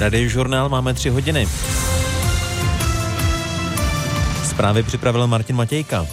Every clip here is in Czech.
Radiožurnál máme 3 hodiny. Zprávy připravil Martin Matějka.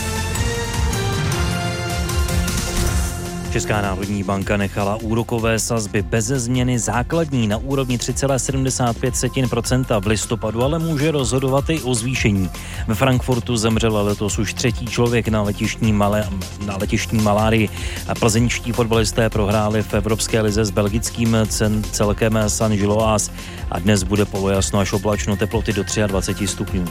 Česká národní banka nechala úrokové sazby beze změny základní na úrovni 3,75%. V listopadu ale může rozhodovat i o zvýšení. Ve Frankfurtu zemřel letos už 3. člověk na letištní malárii. Plzeňští fotbalisté prohráli v Evropské lize s belgickým celkem Saint-Gilloise a dnes bude polojasno až oblačno, teploty do 23 stupňů.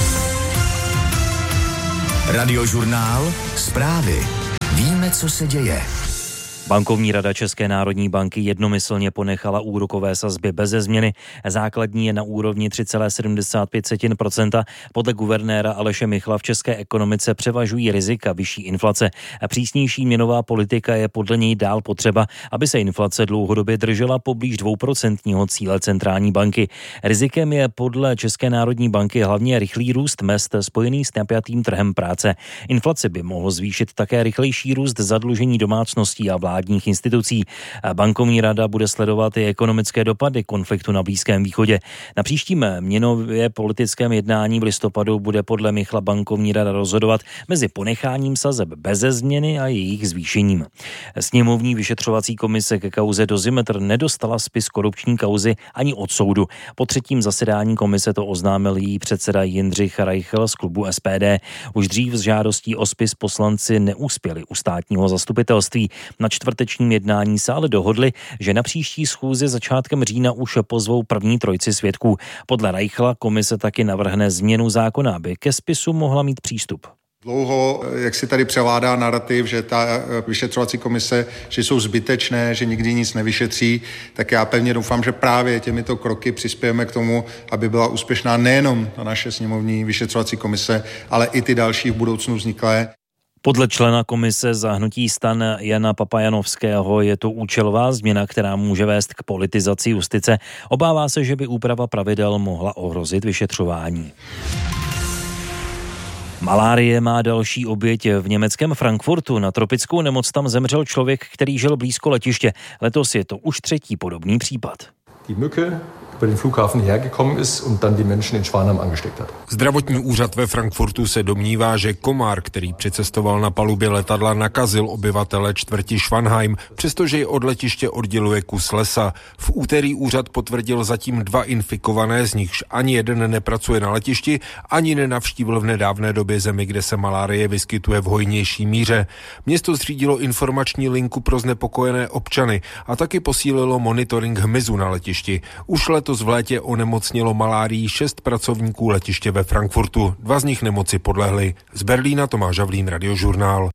Radiožurnál, zprávy. Víme, co se děje. Bankovní rada České národní banky jednomyslně ponechala úrokové sazby beze změny. Základní je na úrovni 3,75%. Podle guvernéra Aleše Michla v české ekonomice převažují rizika vyšší inflace. Přísnější měnová politika je podle něj dál potřeba, aby se inflace dlouhodobě držela poblíž 2% cíle centrální banky. Rizikem je podle České národní banky hlavně rychlý růst mezd spojený s napjatým trhem práce. Inflace by mohlo zvýšit také rychlejší růst zadlužení domácností a vládních institucí. Bankovní rada bude sledovat i ekonomické dopady konfliktu na Blízkém východě. Na příštím měnově politickém jednání v listopadu bude podle Michla bankovní rada rozhodovat mezi ponecháním sazeb beze změny a jejich zvýšením. Sněmovní vyšetřovací komise ke kauze Dozimetr nedostala spis korupční kauzy ani od soudu. Po 3. zasedání komise to oznámil její předseda Jindřich Reichel z klubu SPD. Už dřív s žádostí o spis poslanci neuspěli u státního zastupitelství. Na čtvrtečním jednání se ale dohodli, že na příští schůzi začátkem října už pozvou první trojici svědků. Podle Reichla komise taky navrhne změnu zákona, aby ke spisu mohla mít přístup. Dlouho, jak si tady převládá narrativ, že ta vyšetřovací komise, že jsou zbytečné, že nikdy nic nevyšetří, tak já pevně doufám, že právě těmito kroky přispějeme k tomu, aby byla úspěšná nejenom ta naše sněmovní vyšetřovací komise, ale i ty další v budoucnu vzniklé. Podle člena komise za hnutí STAN Jana Papajanovského je to účelová změna, která může vést k politizaci justice. Obává se, že by úprava pravidel mohla ohrozit vyšetřování. Malárie má další oběť v německém Frankfurtu. Na tropickou nemoc tam zemřel člověk, který žil blízko letiště. Letos je to už 3. podobný případ. Die Mücke über den Flughafen hergekommen ist und dann die Menschen in Schwanheim angesteckt hat. Zdravotní úřad ve Frankfurtu se domnívá, že komár, který přicestoval na palubě letadla, nakazil obyvatele čtvrti Schwanheim, přestože ji od letiště odděluje kus lesa. V úterý úřad potvrdil zatím 2 infikované, z nichž ani jeden nepracuje na letišti, ani nenavštívil v nedávné době zemi, kde se malárie vyskytuje v hojnější míře. Město zřídilo informační linku pro znepokojené občany a taky posílilo monitoring hmyzu na letišti. Už letos v létě onemocnilo malárií 6 pracovníků letiště ve Frankfurtu. 2 z nich nemoci podlehli. Z Berlína Tomáš Havlín, Radiožurnál.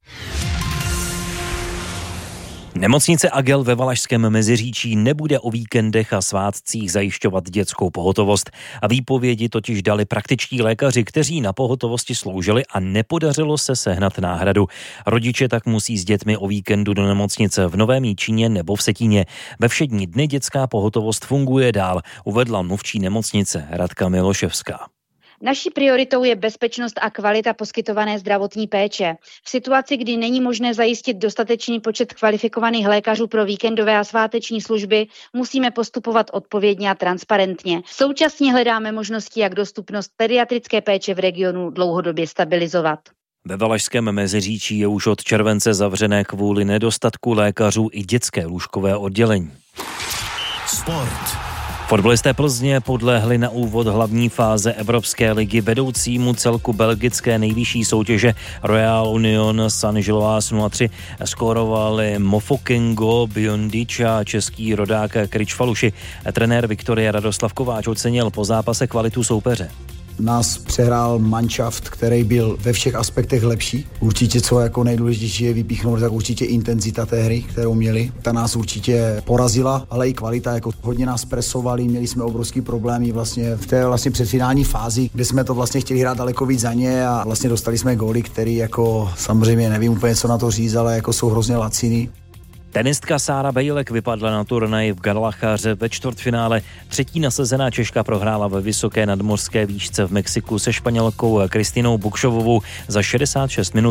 Nemocnice Agel ve Valašském Meziříčí nebude o víkendech a svátcích zajišťovat dětskou pohotovost. A výpovědi totiž dali praktičtí lékaři, kteří na pohotovosti sloužili a nepodařilo se sehnat náhradu. Rodiče tak musí s dětmi o víkendu do nemocnice v Novém Jičíně nebo v Setíně. Ve všední dny dětská pohotovost funguje dál, uvedla mluvčí nemocnice Radka Miloševská. Naší prioritou je bezpečnost a kvalita poskytované zdravotní péče. V situaci, kdy není možné zajistit dostatečný počet kvalifikovaných lékařů pro víkendové a sváteční služby, musíme postupovat odpovědně a transparentně. Současně hledáme možnosti, jak dostupnost pediatrické péče v regionu dlouhodobě stabilizovat. Ve Valašském Meziříčí je už od července zavřené kvůli nedostatku lékařů i dětské lůžkové oddělení. Sport. Fotbalisté Plzně podlehli na úvod hlavní fáze Evropské ligy vedoucímu celku belgické nejvyšší soutěže Royal Union Saint-Gilloise 0-3. Skórovali Mofokengo, Biondič a český rodák Kryč Faluši. Trenér Viktorie Radoslav Kováč ocenil po zápase kvalitu soupeře. Nás přehrál manšaft, který byl ve všech aspektech lepší. Určitě, co jako nejdůležitější je vypíchnout, tak určitě intenzita té hry, kterou měli. Ta nás určitě porazila, ale i kvalita, jako hodně nás presovali, měli jsme obrovský problémy vlastně v té vlastně předfinální fázi, kde jsme to vlastně chtěli hrát daleko víc za ně a vlastně dostali jsme góly, který jako samozřejmě nevím úplně, co na to říct, ale jako jsou hrozně laciný. Tenistka Sára Bejlek vypadla na turnaji v Guadalajáře ve čtvrtfinále. 3. nasazená Češka prohrála ve vysoké nadmořské výšce v Mexiku se Španělkou Kristinou Bukšovovou za 66 minut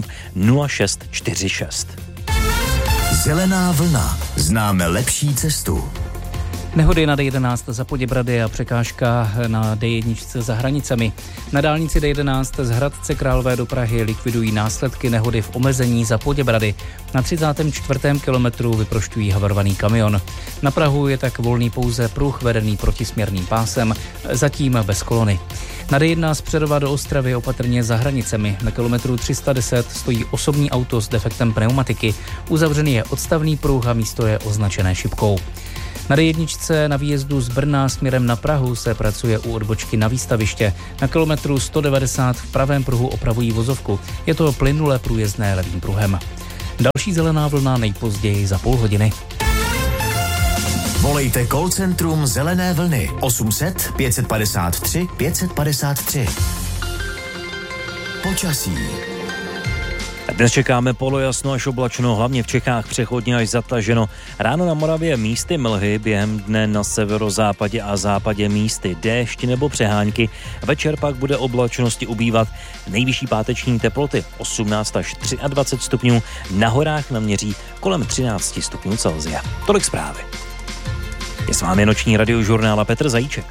0-6-4-6. Zelená vlna. Známe lepší cestu. Nehody na D11 za Poděbrady a překážka na D1 za hranicemi. Na dálnici D11 z Hradce Králové do Prahy likvidují následky nehody v omezení za Poděbrady. Na 34. kilometru vyprošťují havarovaný kamion. Na Prahu je tak volný pouze pruh vedený protisměrným pásem, zatím bez kolony. Na D1 z Přerova do Ostravy opatrně za hranicemi. Na kilometru 310 stojí osobní auto s defektem pneumatiky. Uzavřený je odstavný pruh a místo je označené šipkou. Na D1 na výjezdu z Brna směrem na Prahu se pracuje u odbočky na Výstaviště. Na kilometru 190 v pravém pruhu opravují vozovku. Je to plynulé průjezdné levým pruhem. Další zelená vlna nejpozději za půl hodiny. Volejte call centrum Zelené vlny 800 553 553. Počasí. Dnes čekáme polojasno až oblačno, hlavně v Čechách přechodně až zataženo. Ráno na Moravě místy mlhy, během dne na severozápadě a západě místy déšť nebo přehánky. Večer pak bude oblačnosti ubývat. Nejvyšší páteční teploty 18 až 23 stupňů, na horách naměří kolem 13 stupňů Celsia. Tolik zprávy. Je s vámi noční radiožurnál a Petr Zajíček.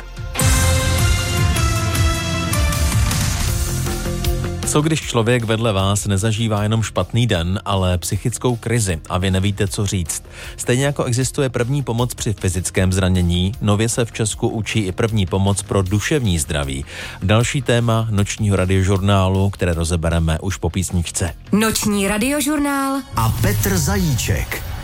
Co když člověk vedle vás nezažívá jenom špatný den, ale psychickou krizi a vy nevíte, co říct? Stejně jako existuje první pomoc při fyzickém zranění, nově se v Česku učí i první pomoc pro duševní zdraví. Další téma nočního radiožurnálu, které rozebereme už po písničce. Noční radiožurnál a Petr Zajíček.